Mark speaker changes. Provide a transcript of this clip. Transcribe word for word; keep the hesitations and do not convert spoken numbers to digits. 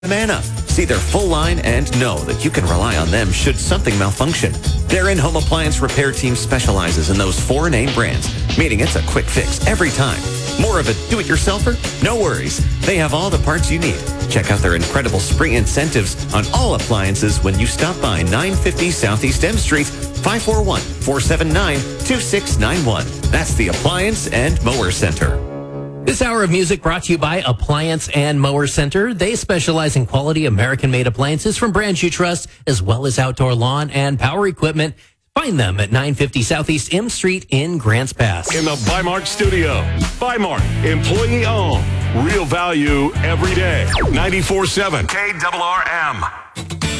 Speaker 1: Humana. See their full line and know that you can rely on them should something malfunction. Their in-home appliance repair team specializes in those four name brands, meaning it's a quick fix every time. More of a do-it-yourselfer? No worries. They have all the parts you need. Check out their incredible spring incentives on all appliances when you stop by nine fifty Southeast M Street, five four one, four seven nine, two six nine one. That's the Appliance and Mower Center.
Speaker 2: This hour of music brought to you by Appliance and Mower Center. They specialize in quality American-made appliances from brands you trust, as well as outdoor lawn and power equipment. Find them at nine fifty Southeast M Street in Grants Pass.
Speaker 3: In the Bimart studio. Bimart, employee owned. Real value every day. ninety-four point seven K R R M.